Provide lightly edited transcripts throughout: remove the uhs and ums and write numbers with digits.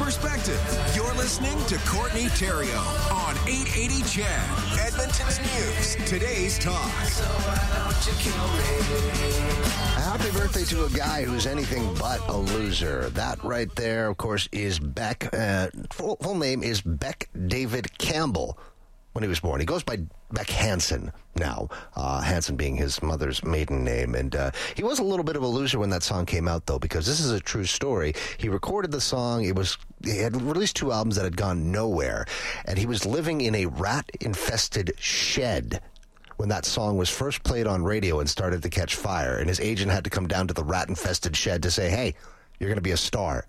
perspective. You're listening to Courtney Theriault on 880 CHED, Edmonton's News, today's talk. Happy birthday to a guy who's anything but a loser. That right there, of course, is Beck. Full name is Beck David Campbell. When he was born, he goes by Beck Hansen now, Hansen being his mother's maiden name. And he was a little bit of a loser when that song came out, though, because this is a true story. He recorded the song. He had released 2 albums that had gone nowhere, and he was living in a rat-infested shed when that song was first played on radio and started to catch fire. And his agent had to come down to the rat-infested shed to say, hey, you're going to be a star.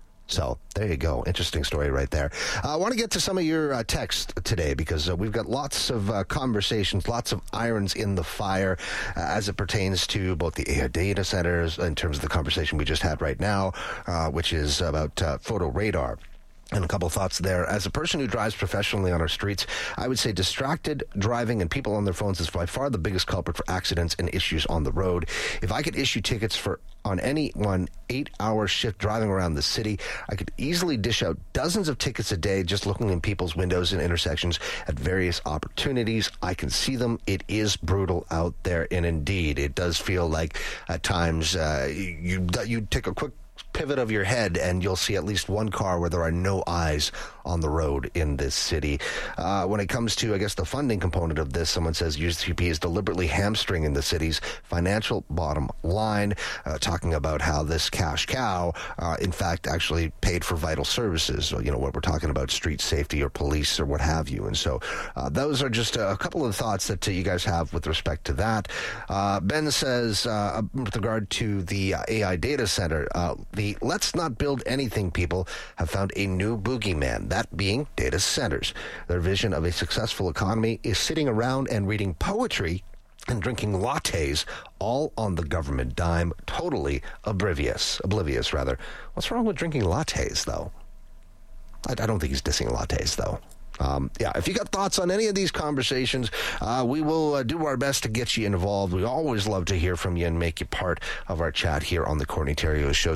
So there you go. Interesting story right there. I want to get to some of your texts today because we've got lots of conversations, lots of irons in the fire as it pertains to both the AI data centers in terms of the conversation we just had right now, which is about photo radar. And a couple thoughts there. As a person who drives professionally on our streets, I would say distracted driving and people on their phones is by far the biggest culprit for accidents and issues on the road. If I could issue tickets on any 8-hour shift driving around the city, I could easily dish out dozens of tickets a day just looking in people's windows and intersections at various opportunities. I can see them. It is brutal out there, and indeed, it does feel like at times you take a quick pivot of your head and you'll see at least one car where there are no eyes on the road in this city. When it comes to, I guess, the funding component of this, someone says UCP is deliberately hamstringing the city's financial bottom line, talking about how this cash cow, in fact, actually paid for vital services. So, what we're talking about, street safety or police or what have you. And so those are just a couple of thoughts that you guys have with respect to that. Ben says, with regard to the AI data center, the let's not build anything people have found a new boogeyman, that being data centers. Their vision of a successful economy is sitting around and reading poetry and drinking lattes, all on the government dime, totally oblivious. What's wrong with drinking lattes, though? I don't think he's dissing lattes, though. If you got thoughts on any of these conversations, we will do our best to get you involved. We always love to hear from you and make you part of our chat here on the Courtney Theriault Show.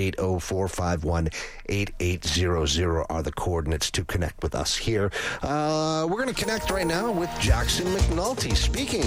780-451-8800 are the coordinates to connect with us here. We're going to connect right now with Jackson McNulty. Speaking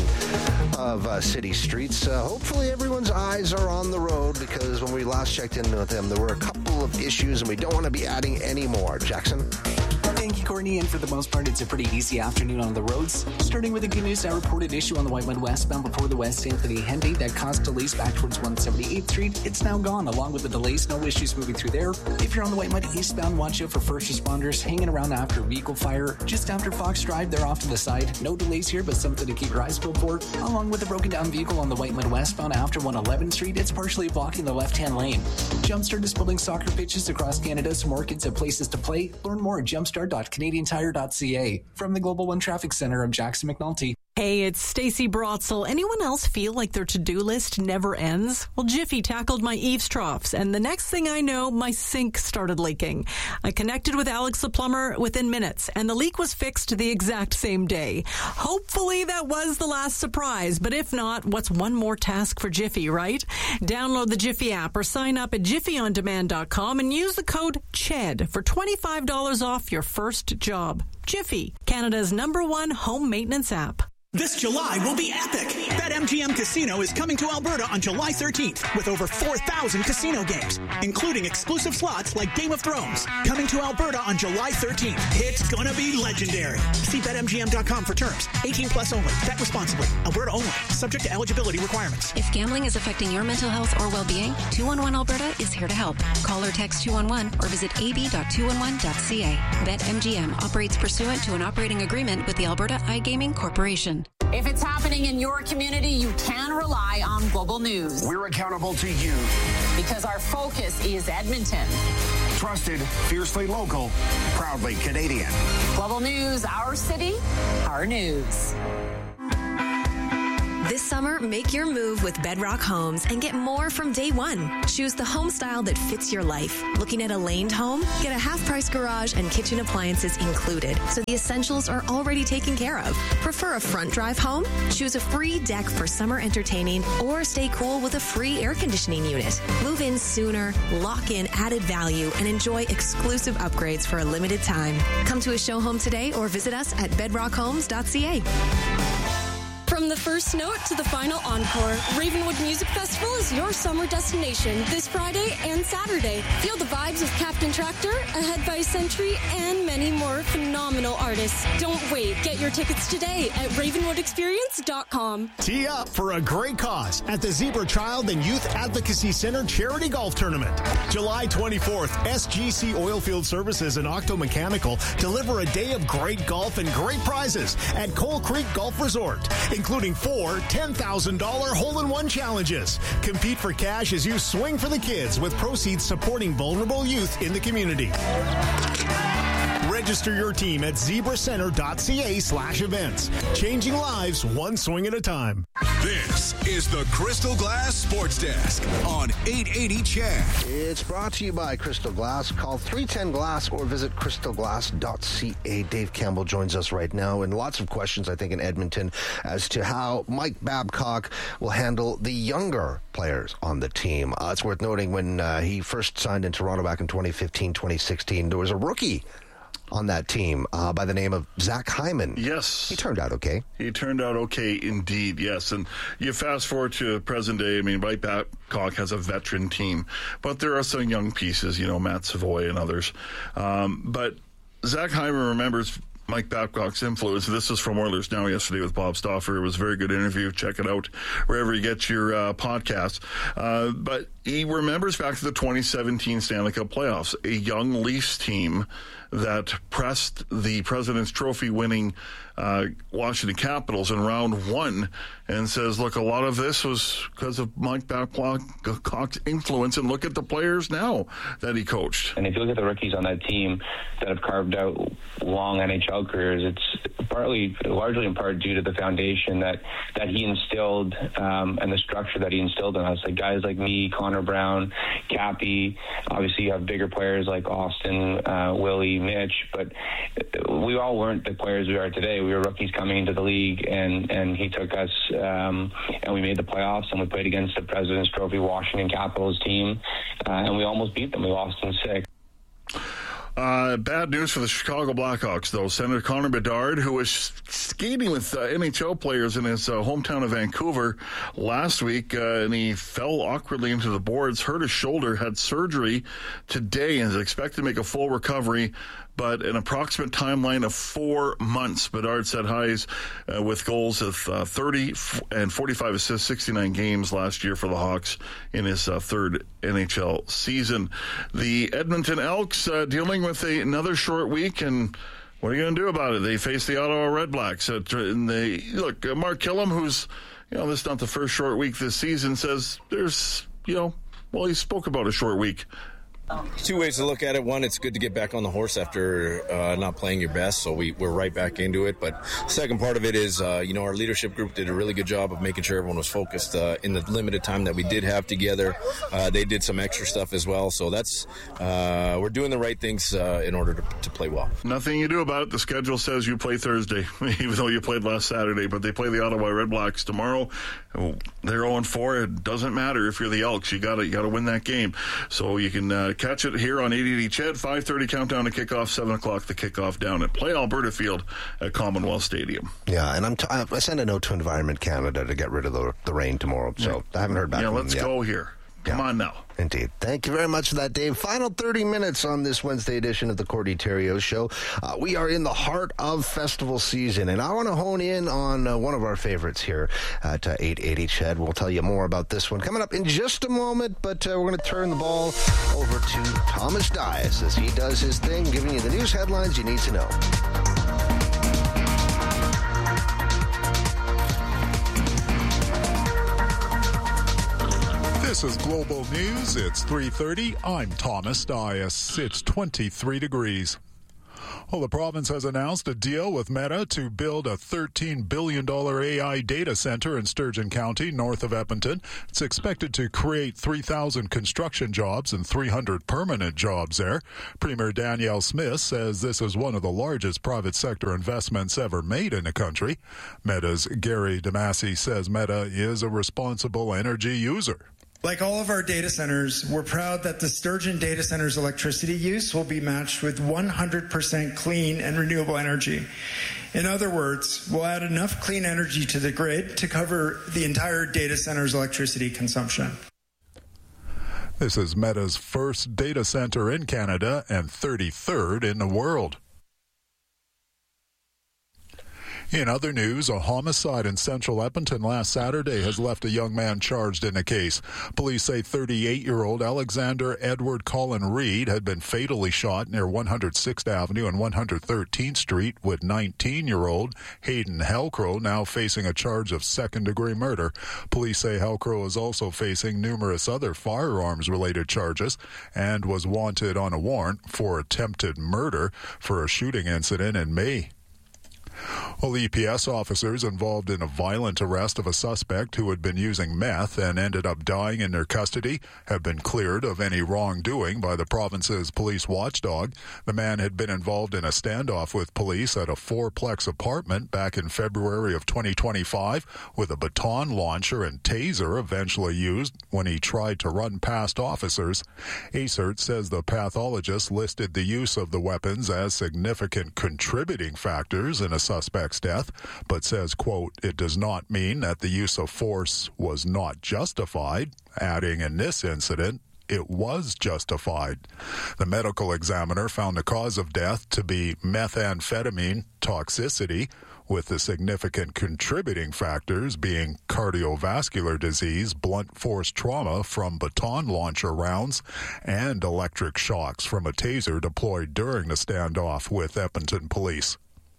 of city streets, hopefully everyone's eyes are on the road, because when we last checked in with them, there were a couple of issues and we don't want to be adding any more. Jackson? Thank you, Courtney, and for the most part, it's a pretty easy afternoon on the roads. Starting with the good news, a reported issue on the Whitemud westbound before the West Anthony Henday that caused delays back towards 178th Street. It's now gone. Along with the delays, no issues moving through there. If you're on the Whitemud eastbound, watch out for first responders hanging around after a vehicle fire. Just after Fox Drive, they're off to the side. No delays here, but something to keep your eyes peeled for. Along with a broken down vehicle on the Whitemud westbound after 111th Street, it's partially blocking the left-hand lane. Jumpstart is building soccer pitches across Canada so more kids have places to play. Learn more at jumpstart.canadiantire.ca. From the Global One Traffic Center, I'm Jackson McNulty. Hey, it's Stacey Brotzel. Anyone else feel like their to-do list never ends? Well, Jiffy tackled my eaves troughs, and the next thing I know, my sink started leaking. I connected with Alex the plumber within minutes, and the leak was fixed the exact same day. Hopefully that was the last surprise, but if not, what's one more task for Jiffy, right? Download the Jiffy app or sign up at jiffyondemand.com and use the code CHED for $25 off your first job. Jiffy, Canada's #1 home maintenance app. This July will be epic. BetMGM Casino is coming to Alberta on July 13th with over 4,000 casino games, including exclusive slots like Game of Thrones. Coming to Alberta on July 13th. It's gonna be legendary. See BetMGM.com for terms. 18 plus only. Bet responsibly. Alberta only. Subject to eligibility requirements. If gambling is affecting your mental health or well-being, 211 Alberta is here to help. Call or text 211 or visit ab.211.ca. BetMGM operates pursuant to an operating agreement with the Alberta iGaming Corporation. If it's happening in your community, you can rely on Global News. We're accountable to you. Because our focus is Edmonton. Trusted, fiercely local, proudly Canadian. Global News, our city, our news. This summer, make your move with Bedrock Homes and get more from day one. Choose the home style that fits your life. Looking at a laned home? Get a half-price garage and kitchen appliances included, so the essentials are already taken care of. Prefer a front drive home? Choose a free deck for summer entertaining or stay cool with a free air conditioning unit. Move in sooner, lock in added value, and enjoy exclusive upgrades for a limited time. Come to a show home today or visit us at bedrockhomes.ca. From the first note to the final encore, Ravenwood Music Festival is your summer destination this Friday and Saturday. Feel the vibes of Captain Tractor, Ahead by a Century, and many more phenomenal artists. Don't wait. Get your tickets today at ravenwoodexperience.com. Tee up for a great cause at the Zebra Child and Youth Advocacy Center Charity Golf Tournament. July 24th, SGC Oilfield Services and Octo Mechanical deliver a day of great golf and great prizes at Coal Creek Golf Resort, including 4 $10,000 hole-in-one challenges. Compete for cash as you swing for the kids, with proceeds supporting vulnerable youth in the community. Register your team at zebracenter.ca/events. Changing lives one swing at a time. This is the Crystal Glass Sports Desk on 880 CHED. It's brought to you by Crystal Glass. Call 310-GLASS or visit crystalglass.ca. Dave Campbell joins us right now, and lots of questions, I think, in Edmonton as to how Mike Babcock will handle the younger players on the team. It's worth noting when he first signed in Toronto back in 2015-2016, there was a rookie on that team by the name of Zach Hyman. Yes. He turned out okay. He turned out okay indeed, yes. And you fast forward to present day, I mean, Mike Babcock has a veteran team, but there are some young pieces, you know, Matt Savoy and others. But Zach Hyman remembers Mike Babcock's influence. This is from Oilers Now yesterday with Bob Stauffer. It was a very good interview. Check it out wherever you get your podcasts. But he remembers back to the 2017 Stanley Cup playoffs, a young Leafs team that pressed the President's Trophy winning Washington Capitals in round one, and says, look, a lot of this was because of Mike Babcock's influence, and look at the players now that he coached. And if you look at the rookies on that team that have carved out long NHL careers, it's largely in part due to the foundation that he instilled and the structure that he instilled in us. Like guys like me, Connor Brown, Cappy, obviously you have bigger players like Austin, Willie, Mitch, but we all weren't the players we are today. We were rookies coming into the league, and he took us and we made the playoffs, and we played against the President's Trophy Washington Capitals team, and we almost beat them. We lost in 6. Bad news for the Chicago Blackhawks, though. Senator Connor Bedard, who was skating with NHL players in his hometown of Vancouver last week, and he fell awkwardly into the boards, hurt his shoulder, had surgery today, and is expected to make a full recovery, but an approximate timeline of 4 months. Bedard set highs with goals of 30 and 45 assists, 69 games last year for the Hawks in his third NHL season. The Edmonton Elks dealing with another short week, and what are you going to do about it? They face the Ottawa Redblacks. Mark Killam, who's, this is not the first short week this season, says there's, he spoke about a short week. Two ways to look at it. One, it's good to get back on the horse after not playing your best, so we're right back into it. But second part of it is, our leadership group did a really good job of making sure everyone was focused in the limited time that we did have together. They did some extra stuff as well, so that's we're doing the right things in order to play well. Nothing you do about it. The schedule says you play Thursday, even though you played last Saturday. But they play the Ottawa Redblacks tomorrow. They're 0-4. It doesn't matter if you're the Elks. You got to win that game. So you can catch it here on 880 CHED, 5:30 countdown to kickoff, 7 o'clock the kickoff down at Play Alberta Field at Commonwealth Stadium. Yeah, and I sent a note to Environment Canada to get rid of the rain tomorrow, so I haven't heard back from them yet. Let's go here. Come on now. Indeed. Thank you very much for that, Dave. Final 30 minutes on this Wednesday edition of the Courtney Theriault Show. We are in the heart of festival season, and I want to hone in on one of our favorites here at 880 CHED. We'll tell you more about this one coming up in just a moment, but we're going to turn the ball over to Thomas Dias as he does his thing, giving you the news headlines you need to know. This is Global News. It's 3:30. I'm Thomas Dias. It's 23 degrees. Well, the province has announced a deal with Meta to build a $13 billion AI data center in Sturgeon County, north of Edmonton. It's expected to create 3,000 construction jobs and 300 permanent jobs there. Premier Danielle Smith says this is one of the largest private sector investments ever made in the country. Meta's Gary DeMasi says Meta is a responsible energy user. Like all of our data centers, we're proud that the Sturgeon Data Center's electricity use will be matched with 100% clean and renewable energy. In other words, we'll add enough clean energy to the grid to cover the entire data center's electricity consumption. This is Meta's first data center in Canada and 33rd in the world. In other news, a homicide in central Edmonton last Saturday has left a young man charged in the case. Police say 38-year-old Alexander Edward Colin Reed had been fatally shot near 106th Avenue and 113th Street, with 19-year-old Hayden Helcrow now facing a charge of second-degree murder. Police say Helcrow is also facing numerous other firearms-related charges and was wanted on a warrant for attempted murder for a shooting incident in May. Well, EPS officers involved in a violent arrest of a suspect who had been using meth and ended up dying in their custody have been cleared of any wrongdoing by the province's police watchdog. The man had been involved in a standoff with police at a fourplex apartment back in February of 2025, with a baton launcher and taser eventually used when he tried to run past officers. ACERT says the pathologist listed the use of the weapons as significant contributing factors in a suspect's death, but says, quote, it does not mean that the use of force was not justified, adding in this incident, it was justified. The medical examiner found the cause of death to be methamphetamine toxicity, with the significant contributing factors being cardiovascular disease, blunt force trauma from baton launcher rounds, and electric shocks from a taser deployed during the standoff with Edmonton police.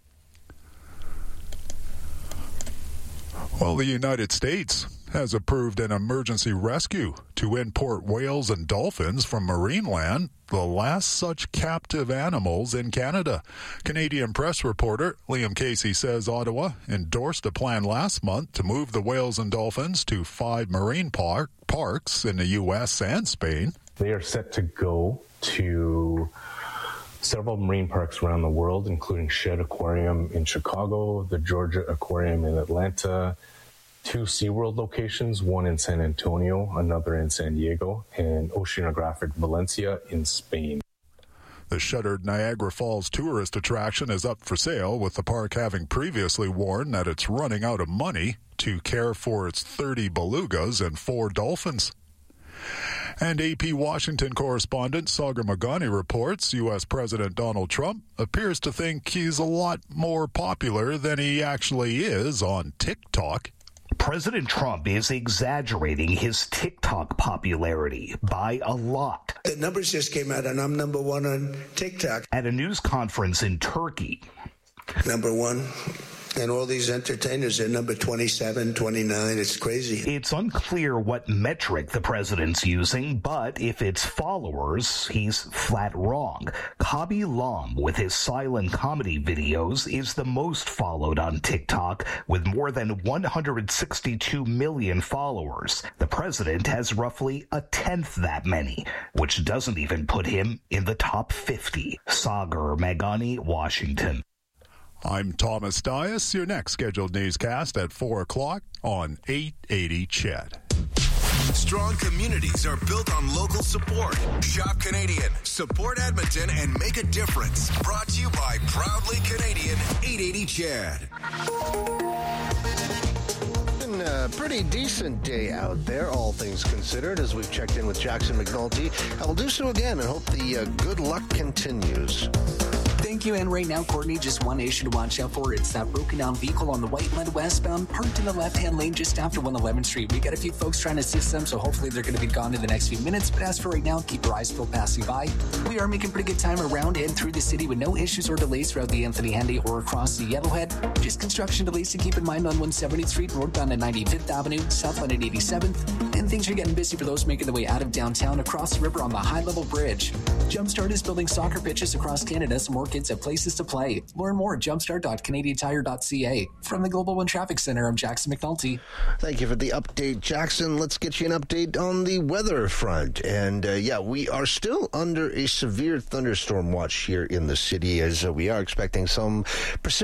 Well, the United States has approved an emergency rescue to import whales and dolphins from Marineland, the last such captive animals in Canada. Canadian press reporter Liam Casey says Ottawa endorsed a plan last month to move the whales and dolphins to 5 marine parks in the U.S. and Spain. They are set to go to several marine parks around the world, including Shedd Aquarium in Chicago, the Georgia Aquarium in Atlanta, 2 SeaWorld locations, one in San Antonio, another in San Diego, and Oceanographic Valencia in Spain. The shuttered Niagara Falls tourist attraction is up for sale, with the park having previously warned that it's running out of money to care for its 30 belugas and 4 dolphins. And AP Washington correspondent Sagar Magani reports U.S. President Donald Trump appears to think he's a lot more popular than he actually is on TikTok. President Trump is exaggerating his TikTok popularity by a lot. The numbers just came out, and I'm number 1 on TikTok. At a news conference in Turkey. Number 1. And all these entertainers are number 27, 29. It's crazy. It's unclear what metric the president's using, but if it's followers, he's flat wrong. Kabi Lam, with his silent comedy videos, is the most followed on TikTok, with more than 162 million followers. The president has roughly a tenth that many, which doesn't even put him in the top 50. Sagar Magani, Washington. I'm Thomas Dias. Your next scheduled newscast at 4 o'clock on 880 CHED. Strong communities are built on local support. Shop Canadian, support Edmonton, and make a difference. Brought to you by Proudly Canadian 880 CHED. Been a pretty decent day out there, all things considered, as we've checked in with Jackson McNulty. I will do so again and hope the good luck continues. Thank you. And right now, Courtney, just one issue to watch out for. It's that broken down vehicle on the Whiteland westbound, parked in the left-hand lane just after 111th Street. We got a few folks trying to assist them, so hopefully they're going to be gone in the next few minutes. But as for right now, keep your eyes peeled passing by. We are making pretty good time around and through the city with no issues or delays throughout the Anthony Henday or across the Yellowhead. Just construction delays to keep in mind on 170th Street, northbound at 95th Avenue, southbound at 87th, and And things are getting busy for those making their way out of downtown across the river on the high-level bridge. Jumpstart is building soccer pitches across Canada so more kids have places to play. Learn more at jumpstart.canadiantire.ca. From the Global One Traffic Center, I'm Jackson McNulty. Thank you for the update, Jackson. Let's get you an update on the weather front. And we are still under a severe thunderstorm watch here in the city, as we are expecting some precipitation